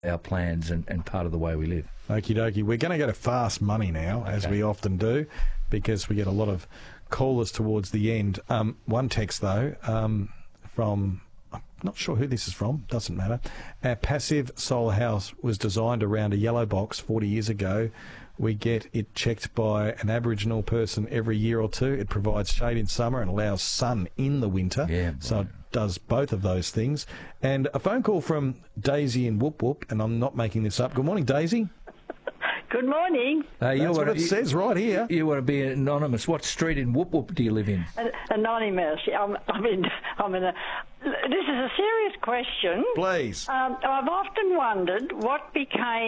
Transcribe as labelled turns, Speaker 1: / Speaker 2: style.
Speaker 1: our plans and part of the way we live.
Speaker 2: Okie dokie. We're going to go to fast money now, as we often do, because we get a lot of callers towards the end. One text, though, from... I'm not sure who this is from. Doesn't matter. Our passive solar house was designed around a yellow box 40 years ago. We get it checked by an Aboriginal person every year or two. It provides shade in summer and allows sun in the winter.
Speaker 1: Yeah,
Speaker 2: so it does both of those things. And a phone call from Daisy in Whoop Whoop, and I'm not making this up. Good morning, Daisy.
Speaker 3: Good morning.
Speaker 2: That's what it says right here.
Speaker 1: You want to be anonymous. What street in Whoop Whoop do you live in?
Speaker 3: Anonymous. This is a serious question.
Speaker 2: Please.
Speaker 3: I've often wondered what became